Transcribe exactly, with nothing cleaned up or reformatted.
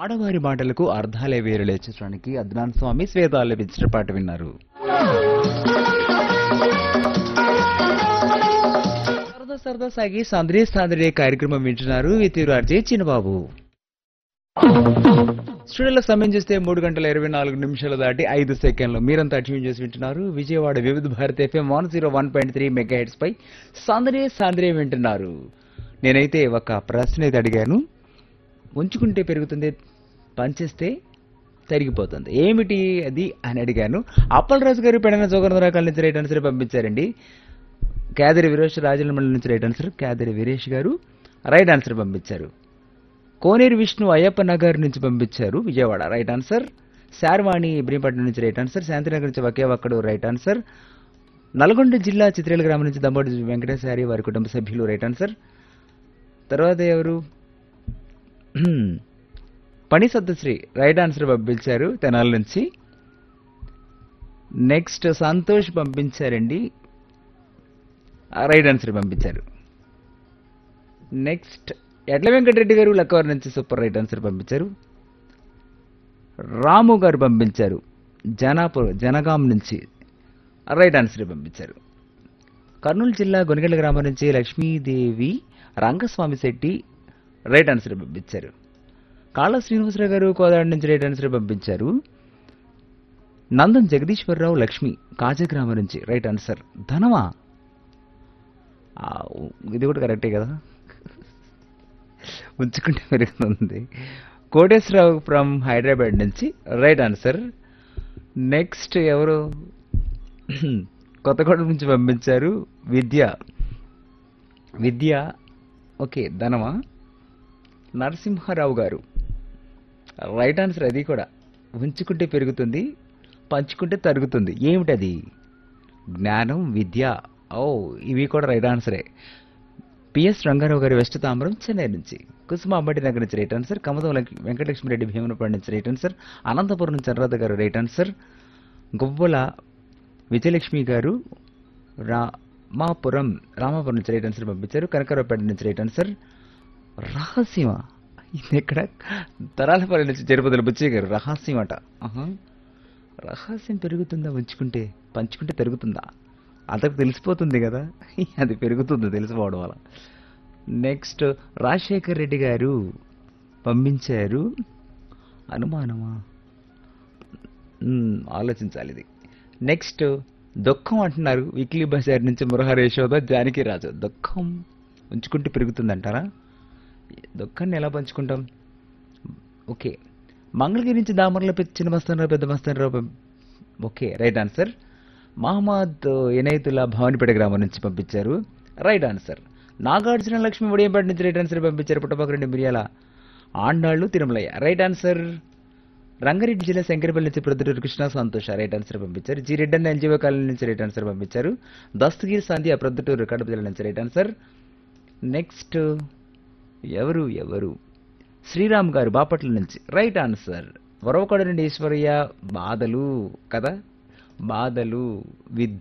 ఆడవారి మాటలకు అర్థాలే వేరులే చిత్రానికి అద్నాన్ స్వామి శ్వేత ఆలపించిన పాట విన్నారు. సరదా సరదా సాగి సందరే సందరే కార్యక్రమం వింటున్నారు వితిరాజే చిన్నబాబు. స్టూడియోలో సమయం చూస్తే మూడు గంటల ఇరవై నాలుగు నిమిషాలు దాటి ఐదు సెకండ్లు. మీరంతా ట్యూన్ చేసి వింటున్నారు విజయవాడ వివిధ Bharat FM one zero one point three mega heads పై సందరే సందరే వింటున్నారు. నేనైతే ఒక ప్రశ్న అయితే అడిగాను, ఉంచుకుంటే పెరుగుతుంది, పంచేస్తే తరిగిపోతుంది, ఏమిటి అది అని అడిగాను. అప్పలరాజు గారు పెడన జోగన రకాల నుంచి రైట్ ఆన్సర్ పంపించారండి. కేదరి వీరేష్ రాజమండ్రి నుంచి రైట్ ఆన్సర్. కేదరి వీరేష్ గారు రైట్ ఆన్సర్ పంపించారు. కోనేరు విష్ణు అయ్యప్ప నగర్ నుంచి పంపించారు విజయవాడ రైట్ ఆన్సర్. శార్వాణి ఇబ్రహీంపట్నం నుంచి రైట్ ఆన్సర్. శాంతినగర్ నుంచి ఒకే ఒక్కడు రైట్ ఆన్సర్. నల్గొండ జిల్లా చిత్రేల గ్రామం నుంచి దమ్మడి వెంకటేశ్వరి వారి కుటుంబ సభ్యులు రైట్ ఆన్సర్. తర్వాత ఎవరు, పని సత్తశ్రీ రైట్ ఆన్సర్ పంపించారు తెనాల నుంచి. నెక్స్ట్ సంతోష్ పంపించారండి, రైట్ ఆన్సర్ పంపించారు. నెక్స్ట్ ఎడ్ల వెంకటరెడ్డి గారు లక్కవరం నుంచి సూపర్ రైట్ ఆన్సర్ పంపించారు. రాము గారు పంపించారు జనాపూర్ జనగాం నుంచి రైట్ ఆన్సర్ పంపించారు. కర్నూలు జిల్లా గొనిగండ్ల గ్రామం నుంచి లక్ష్మీదేవి రంగస్వామి శెట్టి రైట్ ఆన్సర్ పంపించారు. కాళ్ళ శ్రీనివాసరావు గారు కోదాడ నుంచి రైట్ ఆన్సర్ పంపించారు. నందన్ జగదీశ్వరరావు లక్ష్మి కాజగ్రామం నుంచి రైట్ ఆన్సర్. ధనమా, ఇది కూడా కరెక్టే కదా, ఉంచుకుంటే పెరుగుతుంది. కోటేశ్వరరావు ఫ్రమ్ హైదరాబాద్ నుంచి రైట్ ఆన్సర్. నెక్స్ట్ ఎవరు, కొత్తగూడెం నుంచి పంపించారు విద్య విద్య ఓకే ధనమా. నరసింహారావు గారు రైట్ ఆన్సర్. అది కూడా ఉంచుకుంటే పెరుగుతుంది, పంచుకుంటే తరుగుతుంది, ఏమిటది? జ్ఞానం, విద్య. ఓ ఇవి కూడా రైట్ ఆన్సరే. పిఎస్ రంగారావు గారు వెస్ట్ తాంబరం చెన్నై నుంచి. కుసుమ అంబటి నగర్ నుంచి రైట్ ఆన్సర్. కమతం వెంకటలక్ష్మిరెడ్డి భీమనపాడు నుంచి రైట్ ఆన్సర్. అనంతపురం నుంచి అనురాధ గారు రైట్ ఆన్సర్. గువ్వల విజయలక్ష్మి గారు రామాపురం రామాపురం నుంచి రైట్ ఆన్సర్ పంపించారు. కనకరావుపేట నుంచి రైట్ ఆన్సర్. రహస్యమ, ఇది ఎక్కడ? తరాలపల్లి నుంచి తిరుపతిలో బుచ్చయ్య గారు రహస్యం అట. రహస్యం పెరుగుతుందా ఉంచుకుంటే, పంచుకుంటే పెరుగుతుందా? అంతకు తెలిసిపోతుంది కదా, అది పెరుగుతుంది తెలిసిపోవడం వల్ల. నెక్స్ట్ రాజశేఖర్ రెడ్డి గారు పంపించారు. అనుమానమా, ఆలోచించాలి ఇది. నెక్స్ట్ దుఃఖం అంటున్నారు వీక్లీ బజార్ నుంచి మురహరి యశోద జానకి రాజు. దుఃఖం ఉంచుకుంటే పెరుగుతుందంటారా? దుఃఖాన్ని ఎలా పంచుకుంటాం? ఓకే, మంగళగిరి నుంచి దామర్ల చిన్న మస్తానరావు పెద్ద Mastan Rao okay right answer. Mohammed Enaitullah Bhavanipet గ్రామం నుంచి పంపించారు రైట్ ఆన్సర్. నాగార్జున లక్ష్మి ఉడియంపేట నుంచి రైట్ ఆన్సర్ పంపించారు. పుట్టపక్కరెడ్డి మిరియాల ఆండాళ్ళు తిరుమలయ్య రైట్ ఆన్సర్. రంగారెడ్డి జిల్లా శంకరపల్లి నుంచి ప్రొద్దుటూరు కృష్ణ సంతోష రైట్ ఆన్సర్ పంపించారు. జి రెడ్డి ఎన్జీఓ కాలనీ నుంచి రైట్ ఆన్సర్ పంపించారు. దస్తగిరి సంధ్య ప్రొద్దుటూరు కడప జిల్లా నుంచి రైట్ ఆన్సర్. నెక్స్ట్ ఎవరు ఎవరు శ్రీరామ్ గారు బాపట్ల నుంచి రైట్ ఆన్సర్. వరవకొండ నుండి ఈశ్వర్య బాధలు కదా, బాధలు విద్య